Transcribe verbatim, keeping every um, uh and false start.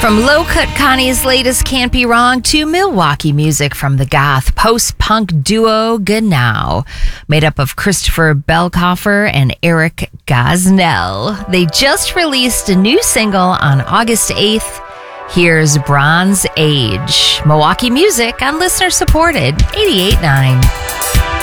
From Low Cut Connie's latest Can't Be Wrong to Milwaukee music from the goth post-punk duo Genau, made up of Christopher Belkoffer and Eric Gosnell. They just released a new single on August eighth. Here's Bronze Age. Milwaukee music on listener-supported eighty-eight point nine.